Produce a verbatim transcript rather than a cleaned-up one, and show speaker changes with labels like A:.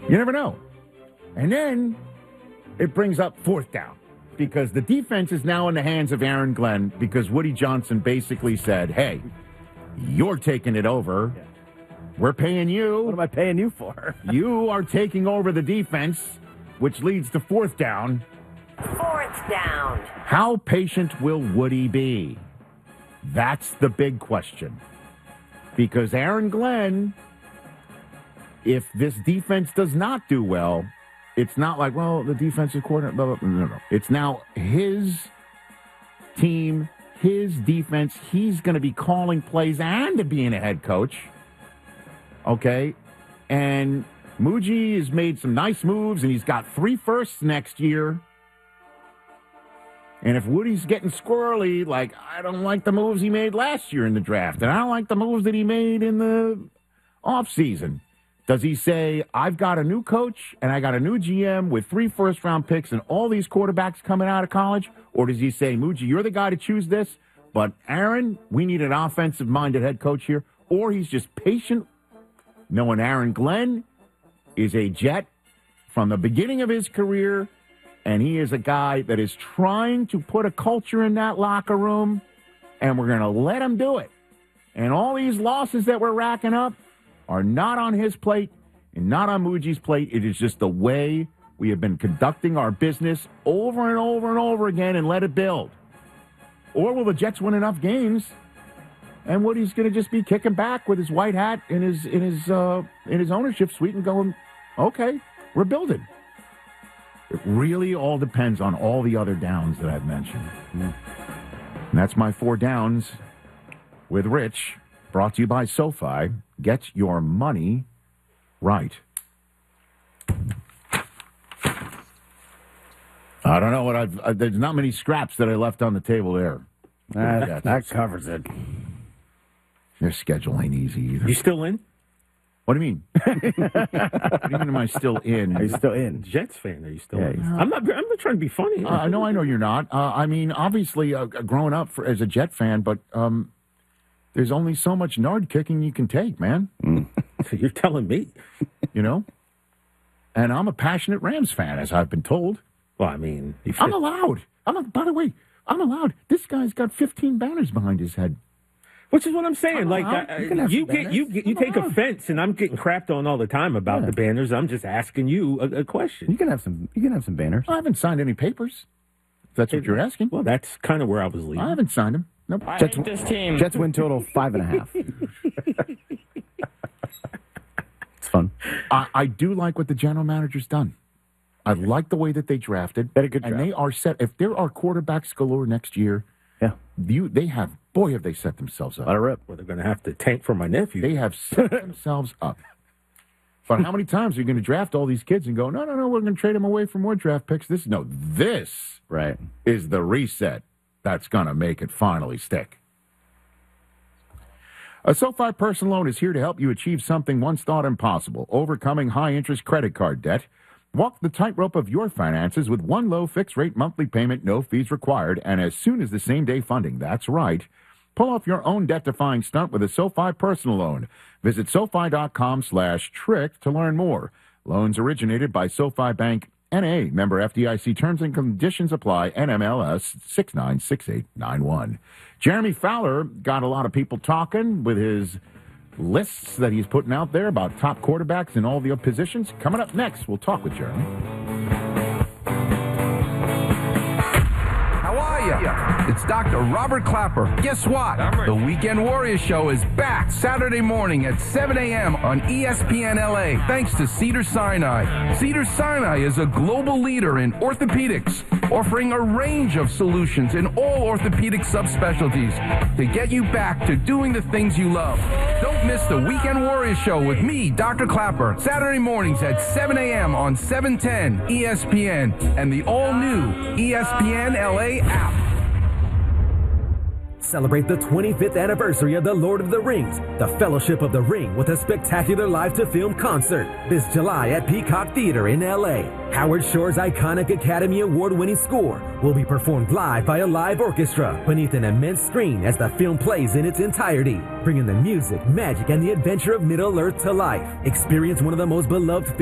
A: You never know. And then it brings up fourth down because the defense is now in the hands of Aaron Glenn because Woody Johnson basically said, hey, you're taking it over.
B: Yeah.
A: We're paying you.
B: What am I paying you for?
A: You are taking over the defense, which leads to fourth down.
C: Fourth down.
A: How patient will Woody be? That's the big question. Because Aaron Glenn, if this defense does not do well, it's not like, well, the defensive coordinator, blah, blah, blah. No, no. It's now his team, his defense. He's going to be calling plays and being a head coach. Okay? And Muji has made some nice moves, and he's got three firsts next year. And if Woody's getting squirrely, like, I don't like the moves he made last year in the draft, and I don't like the moves that he made in the offseason, does he say, I've got a new coach and I got a new G M with three first-round picks and all these quarterbacks coming out of college? Or does he say, Muji, you're the guy to choose this, but Aaron, we need an offensive-minded head coach here? Or he's just patient, knowing Aaron Glenn is a Jet from the beginning of his career, and he is a guy that is trying to put a culture in that locker room, and we're going to let him do it. And all these losses that we're racking up are not on his plate and not on Muji's plate. It is just the way we have been conducting our business over and over and over again and let it build. Or will the Jets win enough games and Woody's going to just be kicking back with his white hat in his in his uh, in his ownership suite and going, okay, we're building. It really all depends on all the other downs that I've mentioned. And that's my four downs with Rich, brought to you by SoFi. Get your money right. I don't know what I've... Uh, there's not many scraps that I left on the table there.
B: That, that covers it.
A: Their schedule ain't easy either.
D: You still in?
A: What do you mean? What do you mean am I still in?
B: Are you still in?
D: Jets fan, are you still
B: Yeah,
D: in?
B: he's-
D: I'm not I'm not trying to be funny.
A: Uh, no, I know you're not. Uh, I mean, obviously, uh, growing up for, as a Jet fan, but um, there's only so much nard kicking you can take, man.
B: Mm.
D: You're telling me.
A: You know? And I'm a passionate Rams fan, as I've been told.
D: Well, I mean... You
A: I'm allowed. I'm a, by the way, I'm allowed. This guy's got fifteen banners behind his head.
D: Which is what I'm saying.
A: I'm
D: like,
A: allowed.
D: uh,
A: You can have
D: you
A: some
D: get
A: banners.
D: you get, you
A: I'm
D: take
A: allowed.
D: offense, and I'm getting crapped on all the time about
B: Yeah.
D: the banners. I'm just asking you a, a question.
B: You can have some. You can have some banners.
A: I haven't signed any papers. If that's what you're asking.
D: Well, that's kind of where I was leading.
A: I haven't signed them. Nope.
E: I
B: Jets,
E: hate this team.
B: Jets win total five and a half. It's fun.
A: I, I do like what the general manager's done. I like the way that they drafted.
B: They had a good
A: and
B: draft.
A: they are set. If there are quarterbacks galore next year,
B: Yeah,
A: you they have, boy, have they set themselves up.
B: let it rip.
D: Well, they're going to have to tank for my nephew.
A: They have set themselves up. But how many times are you going to draft all these kids and go, no, no, no, we're going to trade them away for more draft picks? This No, this
B: Right.
A: is the reset that's going to make it finally stick. A SoFi personal loan is here to help you achieve something once thought impossible, overcoming high-interest credit card debt. Walk the tightrope of your finances with one low fixed-rate monthly payment, no fees required, and as soon as the same-day funding. That's right. Pull off your own debt-defying stunt with a SoFi personal loan. Visit SoFi.com slash trick to learn more. Loans originated by SoFi Bank, N A. Member F D I C. Terms and conditions apply. N M L S six nine six eight nine one. Jeremy Fowler got a lot of people talking with his lists that he's putting out there about top quarterbacks in all the positions. Coming up next, we'll talk with Jeremy.
F: How are ya? It's Doctor Robert Clapper. Guess what? The Weekend Warrior Show is back Saturday morning at seven a.m. on E S P N L A, thanks to Cedars-Sinai. Cedars-Sinai is a global leader in orthopedics, offering a range of solutions in all orthopedic subspecialties to get you back to doing the things you love. Don't miss the Weekend Warrior Show with me, Doctor Clapper, Saturday mornings at seven a.m. on seven ten E S P N and the all-new E S P N L A app.
G: Celebrate the twenty-fifth anniversary of The Lord of the Rings, The Fellowship of the Ring, with a spectacular live-to-film concert this July at Peacock Theater in L A. Howard Shore's iconic Academy Award-winning score will be performed live by a live orchestra beneath an immense screen as the film plays in its entirety, bringing the music, magic, and the adventure of Middle-earth to life. Experience one of the most beloved